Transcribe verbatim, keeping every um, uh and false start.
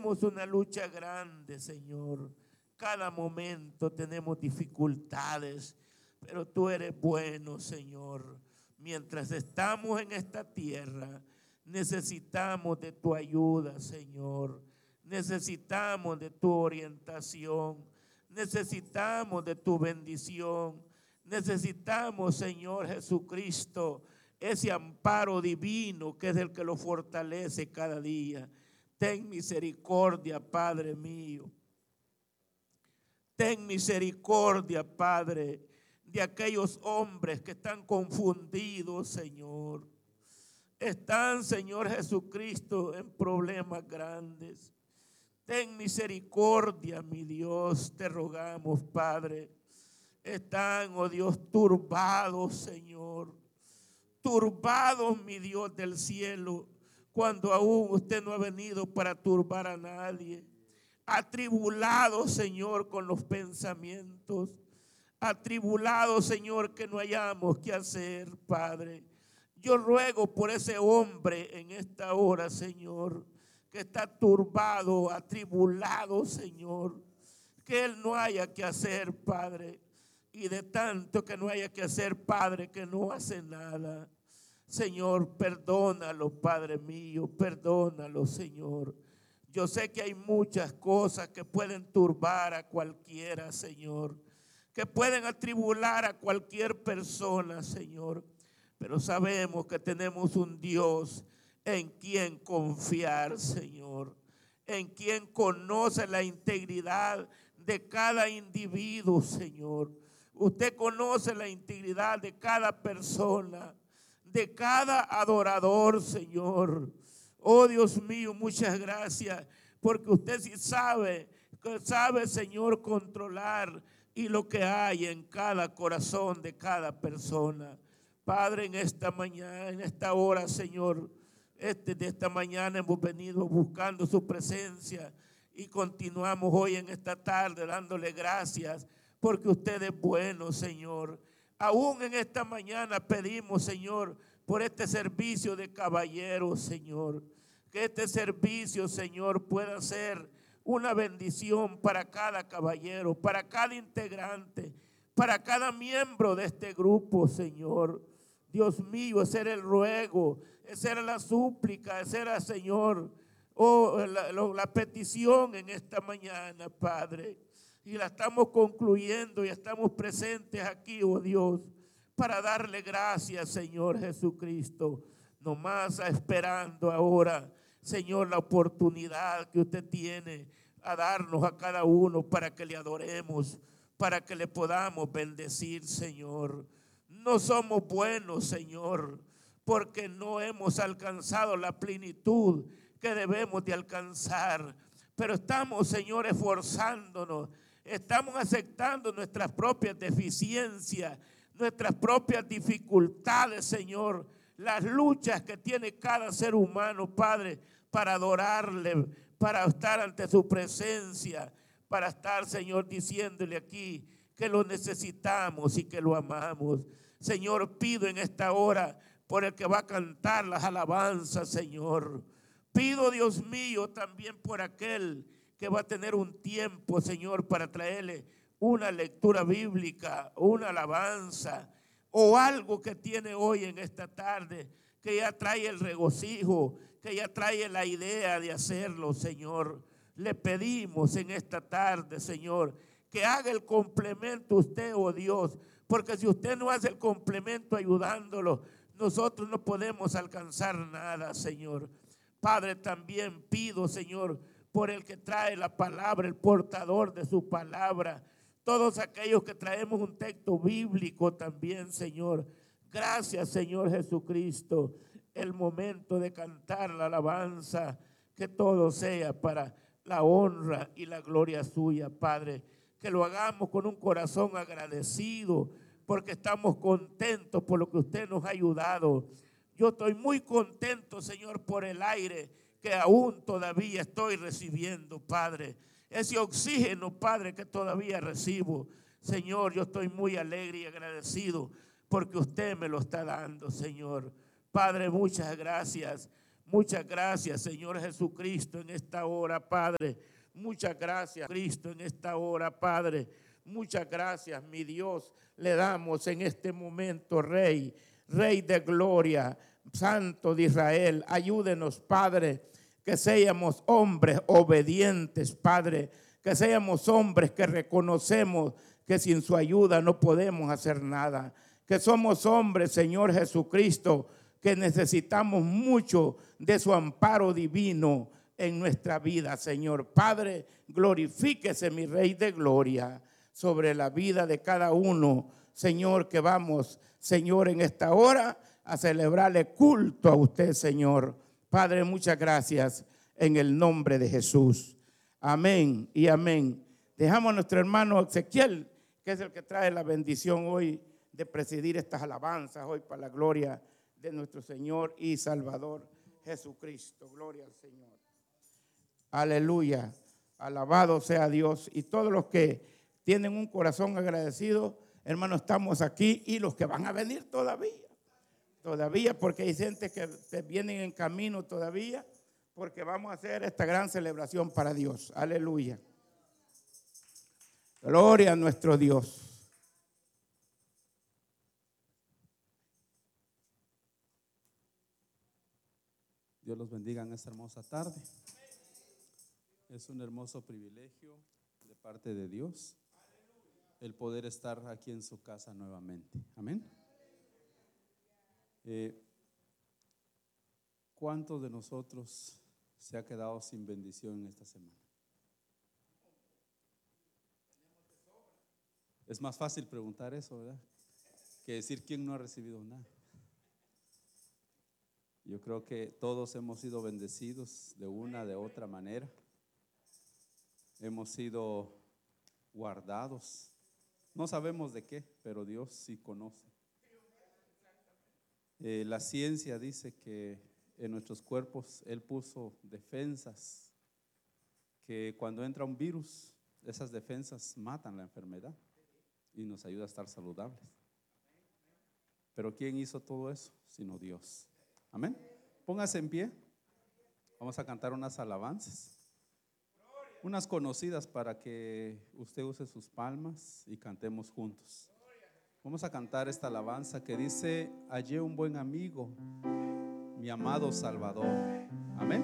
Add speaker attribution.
Speaker 1: tenemos una lucha grande, Señor. Cada momento tenemos dificultades, pero tú eres bueno, Señor. Mientras estamos en esta tierra, necesitamos de tu ayuda, Señor. Necesitamos de tu orientación. Necesitamos de tu bendición. Necesitamos, Señor Jesucristo, ese amparo divino que es el que lo fortalece cada día. Ten misericordia, Padre mío. Ten misericordia, Padre, de aquellos hombres que están confundidos, Señor. Están, Señor Jesucristo, en problemas grandes. Ten misericordia, mi Dios, te rogamos, Padre. Están, oh Dios, turbados, Señor. Turbados, mi Dios del cielo, cuando aún usted no ha venido para turbar a nadie. Atribulados, Señor, con los pensamientos. Atribulados, Señor, que no hayamos qué hacer, Padre. Yo ruego por ese hombre en esta hora, Señor, que está turbado, atribulado, Señor, que él no haya que hacer, Padre, y de tanto que no haya que hacer, Padre, que no hace nada. Señor, perdónalo, Padre mío, perdónalo, Señor. Yo sé que hay muchas cosas que pueden turbar a cualquiera, Señor, que pueden atribular a cualquier persona, Señor, pero sabemos que tenemos un Dios en quien confiar, Señor, en quien conoce la integridad de cada individuo, Señor. Usted conoce la integridad de cada persona, de cada adorador, Señor. Oh Dios mío, muchas gracias, porque usted sí sabe, sabe, Señor, controlar y lo que hay en cada corazón de cada persona. Padre, en esta mañana, en esta hora, Señor, este, de esta mañana hemos venido buscando su presencia y continuamos hoy en esta tarde dándole gracias porque usted es bueno, Señor. Aún en esta mañana pedimos, Señor, por este servicio de caballeros, Señor, que este servicio, Señor, pueda ser una bendición para cada caballero, para cada integrante, para cada miembro de este grupo, Señor. Dios mío, ese era el ruego, esa era la súplica, esa era, Señor, oh, la, la petición en esta mañana, Padre. Y la estamos concluyendo y estamos presentes aquí, oh Dios, para darle gracias, Señor Jesucristo. Nomás esperando ahora, Señor, la oportunidad que usted tiene a darnos a cada uno para que le adoremos, para que le podamos bendecir, Señor. No somos buenos, Señor, porque no hemos alcanzado la plenitud que debemos de alcanzar. Pero estamos, Señor, esforzándonos. Estamos aceptando nuestras propias deficiencias, nuestras propias dificultades, Señor. Las luchas que tiene cada ser humano, Padre, para adorarle, para estar ante su presencia, para estar, Señor, diciéndole aquí que lo necesitamos y que lo amamos. Señor, pido en esta hora por el que va a cantar las alabanzas, Señor. Pido, Dios mío, también por aquel que va a tener un tiempo, Señor, para traerle una lectura bíblica, una alabanza o algo que tiene hoy en esta tarde, que ya trae el regocijo, que ya trae la idea de hacerlo, Señor. Le pedimos en esta tarde, Señor, que haga el complemento usted, oh Dios, porque si usted no hace el complemento ayudándolo, nosotros no podemos alcanzar nada, Señor. Padre, también pido, Señor, por el que trae la palabra, el portador de su palabra, todos aquellos que traemos un texto bíblico también, Señor. Gracias, Señor Jesucristo. El momento de cantar la alabanza, que todo sea para la honra y la gloria suya, Padre. Que lo hagamos con un corazón agradecido, porque estamos contentos por lo que usted nos ha ayudado. Yo estoy muy contento, Señor, por el aire que aún todavía estoy recibiendo, Padre. Ese oxígeno, Padre, que todavía recibo. Señor, yo estoy muy alegre y agradecido porque usted me lo está dando, Señor. Padre, muchas gracias Muchas gracias, Señor Jesucristo, en esta hora, Padre. Muchas gracias, Cristo, en esta hora, Padre. Muchas gracias, mi Dios, le damos en este momento, Rey, Rey de gloria, Santo de Israel. Ayúdenos, Padre, que seamos hombres obedientes, Padre, que seamos hombres que reconocemos que sin su ayuda no podemos hacer nada, que somos hombres, Señor Jesucristo, que necesitamos mucho de su amparo divino en nuestra vida, Señor. Padre, glorifíquese, mi Rey de gloria, sobre la vida de cada uno, Señor, que vamos, Señor, en esta hora a celebrarle culto a usted, Señor. Padre, muchas gracias en el nombre de Jesús. Amén y amén. Dejamos a nuestro hermano Ezequiel, que es el que trae la bendición hoy de presidir estas alabanzas, hoy para la gloria de nuestro Señor y Salvador Jesucristo. Gloria al Señor. Aleluya. Alabado sea Dios. Y todos los que tienen un corazón agradecido, hermanos, estamos aquí, y los que van a venir todavía. Todavía, porque hay gente que vienen en camino todavía, porque vamos a hacer esta gran celebración para Dios. Aleluya. Gloria a nuestro Dios.
Speaker 2: Dios los bendiga en esta hermosa tarde. Es un hermoso privilegio de parte de Dios el poder estar aquí en su casa nuevamente. Amén. Eh, ¿Cuántos de nosotros se ha quedado sin bendición en esta semana? Es más fácil preguntar eso, ¿verdad?, que decir quién no ha recibido nada. Yo creo que todos hemos sido bendecidos de una, de otra manera. Hemos sido guardados. No sabemos de qué, pero Dios sí conoce. Eh, la ciencia dice que en nuestros cuerpos Él puso defensas, que cuando entra un virus, esas defensas matan la enfermedad y nos ayuda a estar saludables. Pero ¿quién hizo todo eso? Sino Dios. Amén. Póngase en pie. Vamos a cantar unas alabanzas, unas conocidas, para que usted use sus palmas y cantemos juntos. Vamos a cantar esta alabanza que dice: hallé un buen amigo, mi amado Salvador. Amén.